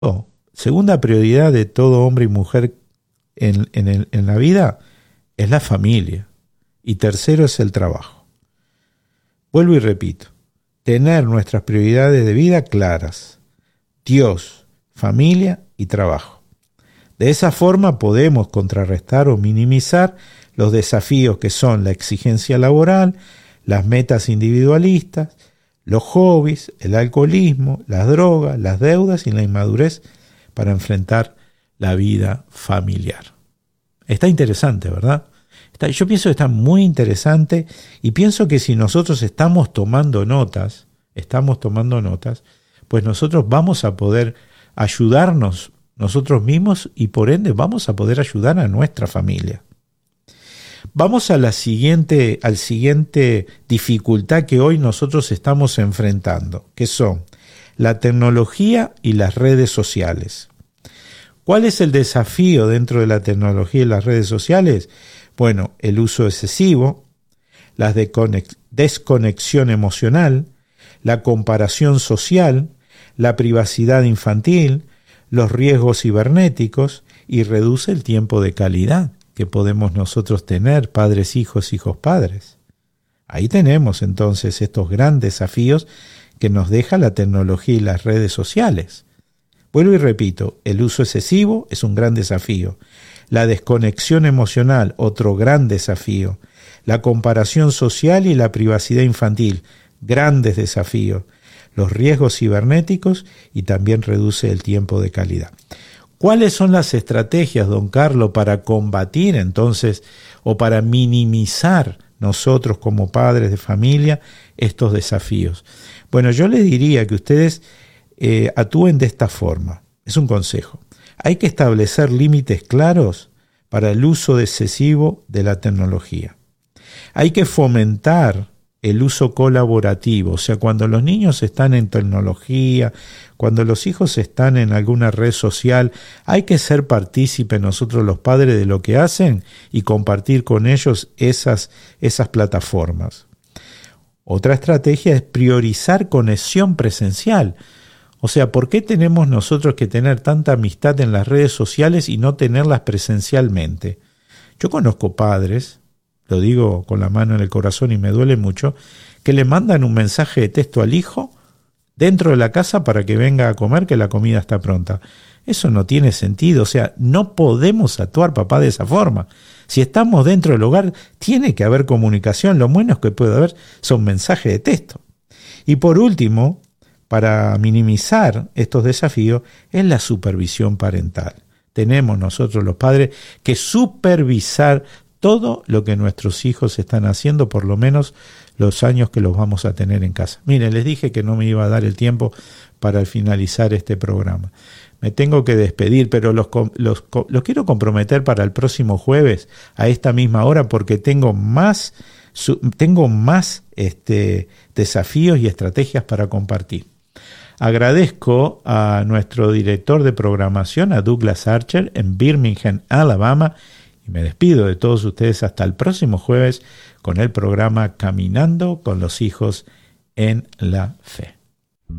segunda prioridad de todo hombre y mujer en la vida es la familia. Y tercero es el trabajo. Vuelvo y repito, tener nuestras prioridades de vida claras. Dios, familia y trabajo. De esa forma podemos contrarrestar o minimizar los desafíos que son la exigencia laboral, las metas individualistas, los hobbies, el alcoholismo, las drogas, las deudas y la inmadurez para enfrentar la vida familiar. Está interesante, ¿verdad? Yo pienso que está muy interesante y pienso que si nosotros estamos tomando notas, pues nosotros vamos a poder ayudarnos nosotros mismos y por ende vamos a poder ayudar a nuestra familia. Vamos a al siguiente dificultad que hoy nosotros estamos enfrentando, que son la tecnología y las redes sociales. ¿Cuál es el desafío dentro de la tecnología y las redes sociales? Bueno, el uso excesivo, la desconexión emocional, la comparación social, la privacidad infantil, los riesgos cibernéticos y reduce el tiempo de calidad que podemos nosotros tener, padres, hijos, hijos, padres. Ahí tenemos entonces estos grandes desafíos que nos deja la tecnología y las redes sociales. Vuelvo y repito, el uso excesivo es un gran desafío. La desconexión emocional, otro gran desafío. La comparación social y la privacidad infantil, grandes desafíos. Los riesgos cibernéticos y también reduce el tiempo de calidad. ¿Cuáles son las estrategias, don Carlos, para combatir entonces o para minimizar nosotros como padres de familia estos desafíos? Bueno, yo les diría que ustedes actúen de esta forma. Es un consejo. Hay que establecer límites claros para el uso excesivo de la tecnología. Hay que fomentar el uso colaborativo, o sea, cuando los niños están en tecnología, cuando los hijos están en alguna red social, hay que ser partícipes nosotros los padres de lo que hacen y compartir con ellos esas plataformas. Otra estrategia es priorizar conexión presencial. O sea, ¿por qué tenemos nosotros que tener tanta amistad en las redes sociales y no tenerlas presencialmente? Yo conozco padres, lo digo con la mano en el corazón y me duele mucho, que le mandan un mensaje de texto al hijo dentro de la casa para que venga a comer, que la comida está pronta. Eso no tiene sentido, o sea, no podemos actuar, papá, de esa forma. Si estamos dentro del hogar, tiene que haber comunicación, lo menos que puede haber son mensajes de texto. Y por último, para minimizar estos desafíos, es la supervisión parental. Tenemos nosotros los padres que supervisar todo lo que nuestros hijos están haciendo, por lo menos los años que los vamos a tener en casa. Miren, les dije que no me iba a dar el tiempo para finalizar este programa. Me tengo que despedir, pero los quiero comprometer para el próximo jueves a esta misma hora porque tengo más desafíos y estrategias para compartir. Agradezco a nuestro director de programación, a Douglas Archer, en Birmingham, Alabama, y me despido de todos ustedes hasta el próximo jueves con el programa Caminando con los Hijos en la Fe.